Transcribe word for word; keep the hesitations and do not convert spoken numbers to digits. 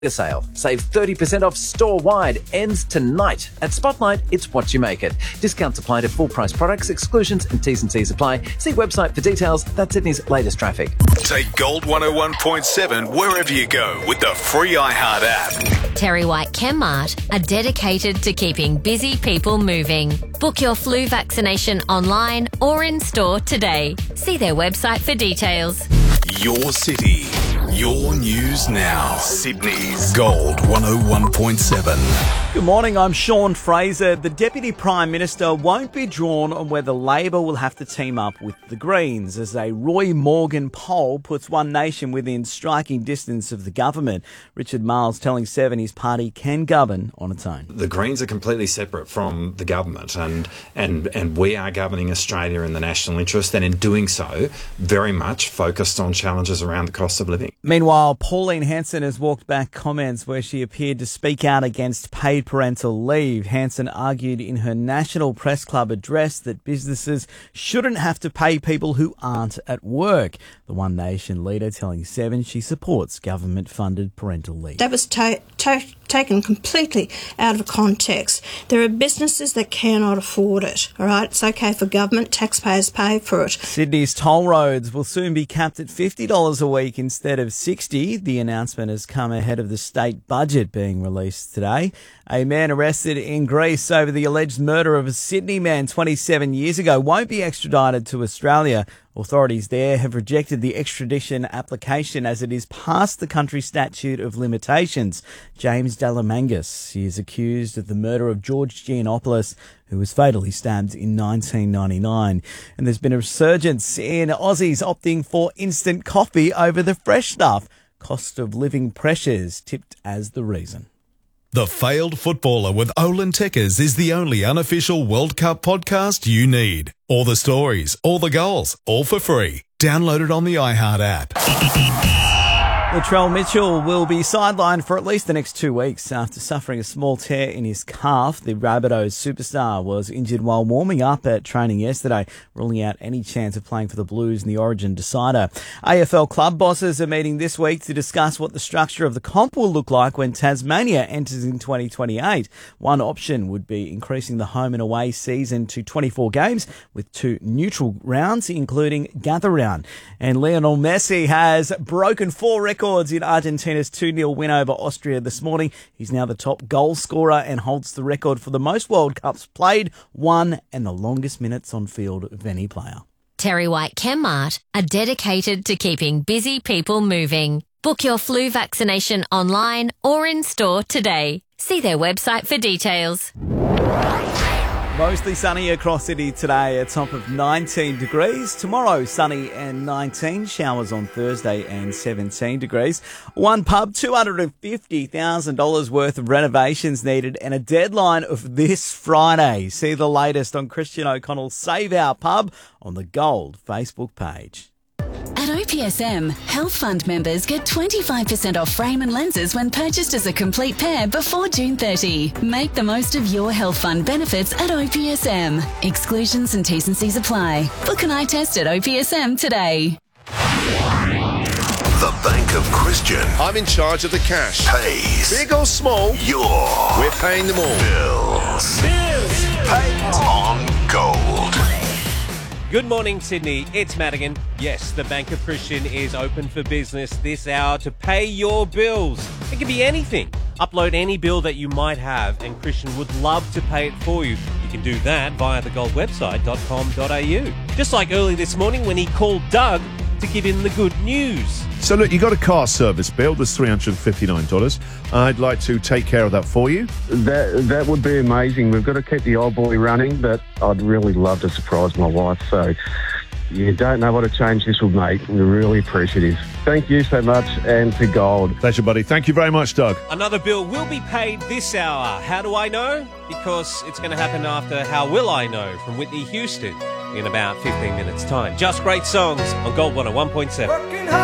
sale. Save thirty percent off store-wide. Ends tonight. At Spotlight, it's what you make it. Discounts apply to full-price products. Exclusions and T's and C's apply. See website for details. That's Sydney's latest traffic. Take Gold one oh one point seven wherever you go with the free iHeart app. Terry White Chemmart are dedicated to keeping busy people moving. Book your flu vaccination online or in store today. See their website for details. Your city, your news now. Sydney's Gold one oh one point seven. Good morning, I'm Sean Fraser. The Deputy Prime Minister won't be drawn on whether Labor will have to team up with the Greens, as a Roy Morgan poll puts One Nation within striking distance of the government. Richard Marles telling Seven his party can govern on its own. The Greens are completely separate from the government, and, and, and we are governing Australia in the national interest, and in doing so, very much focused on challenges around the cost of living. Meanwhile, Pauline Hanson has walked back comments where she appeared to speak out against paid parental leave. Hanson argued in her National Press Club address that businesses shouldn't have to pay people who aren't at work. The One Nation leader telling Seven she supports government-funded parental leave. That was ta- ta- taken completely out of context. There are businesses that cannot afford it, all right? It's okay for government, taxpayers pay for it. Sydney's toll roads will soon be capped at fifty dollars a week instead of sixty dollars. The announcement has come ahead of the state budget being released today. A man arrested in Greece over the alleged murder of a Sydney man twenty-seven years ago won't be extradited to Australia. Authorities there have rejected the extradition application as it is past the country's statute of limitations. James Delamangas, he is accused of the murder of George Giannopoulos, who was fatally stabbed in nineteen ninety-nine. And there's been a resurgence in Aussies opting for instant coffee over the fresh stuff. Cost of living pressures tipped as the reason. The Failed Footballer with Olin Tekkers is the only unofficial World Cup podcast you need. All the stories, all the goals, all for free. Download it on the iHeart app. Latrell Mitchell will be sidelined for at least the next two weeks after suffering a small tear in his calf. The Rabbitohs superstar was injured while warming up at training yesterday, ruling out any chance of playing for the Blues in the Origin decider. A F L club bosses are meeting this week to discuss what the structure of the comp will look like when Tasmania enters in twenty twenty-eight. One option would be increasing the home and away season to twenty-four games with two neutral rounds, including gather round. And Lionel Messi has broken four records in Argentina's two nil win over Austria this morning. He's now the top goal scorer and holds the record for the most World Cups played, won, and the longest minutes on field of any player. Terry White Chemmart are dedicated to keeping busy people moving. Book your flu vaccination online or in store today. See their website for details. Mostly sunny across Sydney today, a top of nineteen degrees. Tomorrow, sunny and nineteen. Showers on Thursday and seventeen degrees. One pub, two hundred fifty thousand dollars worth of renovations needed and a deadline of this Friday. See the latest on Christian O'Connell's Save Our Pub on the Gold Facebook page. At O P S M, Health Fund members get twenty-five percent off frame and lenses when purchased as a complete pair before June thirtieth. Make the most of your Health Fund benefits at O P S M. Exclusions and T's and C's apply. Book an eye test at O P S M today. The Bank of Christian I'm in charge of the cash. pays Big or small, your we're paying them all. bills. Bills. Paid on Gold. Good morning, Sydney. It's Madigan. Yes, the Bank of Christian is open for business this hour to pay your bills. It can be anything. Upload any bill that you might have and Christian would love to pay it for you. You can do that via the gold website dot com dot a u. Just like early this morning when he called Doug to give him the good news. So look, you got a car service bill that's three hundred fifty-nine dollars. I'd like to take care of that for you. That that would be amazing. We've got to keep the old boy running, but I'd really love to surprise my wife. So you don't know what a change this would make. We're really appreciative. Thank you so much, and to Gold. Pleasure, buddy. Thank you very much, Doug. Another bill will be paid this hour. How do I know? Because it's going to happen after How Will I Know from Whitney Houston in about fifteen minutes' time. Just great songs on Gold one oh one point seven.